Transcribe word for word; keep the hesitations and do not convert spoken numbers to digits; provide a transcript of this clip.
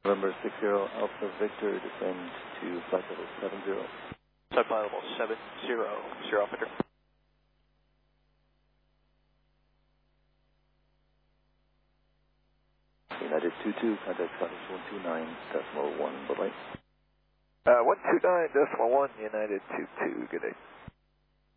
November six zero Alpha Victor, descend to flight level seven zero. Flight level seven zero, zero Alpha Victor. United two two, contact Scottish one two nine decimal one, bye-bye. Uh, one two nine decimal one, United two two, good day.